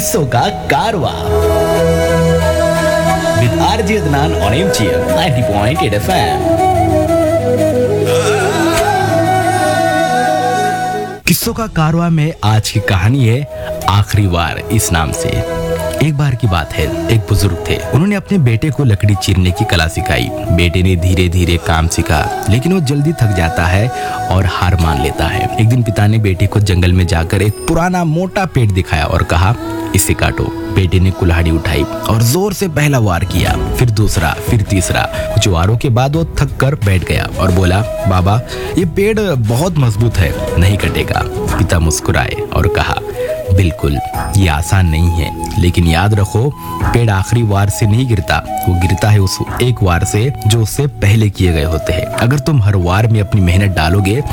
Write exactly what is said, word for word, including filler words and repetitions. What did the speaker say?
किस्सों का कारवा with RJ Adnan on MGM ninety point eight FM. किस्सों का कारवा में आज की कहानी है आखिरी वार इस नाम से। एक बार की बात है, एक बुजुर्ग थे। उन्होंने अपने बेटे को लकड़ी चीरने की कला सिखाई। बेटे ने धीरे धीरे काम सीखा, लेकिन वो जल्दी थक जाता है और हार मान लेता है। एक दिन पिता ने बेटे को जंगल में जाकर एक पुराना मोटा पेड़ दिखाया और कहा, इसे काटो। बेटे ने कुल्हाड़ी उठाई और जोर से पहला वार किया, फिर दूसरा, फिर तीसरा। कुछ वारों के बाद वो थक कर बैठ गया और बोला, बाबा ये पेड़ बहुत मजबूत है, नहीं कटेगा। पिता मुस्कुराए और कहा, बिल्कुल ये आसान नहीं है, लेकिन याद रखो पेड़ आखिरी वार से नहीं गिरता, वो गिरता है उस एक वार से जो उससे पहले किए गए होते हैं। अगर तुम हर वार में अपनी मेहनत डालोगे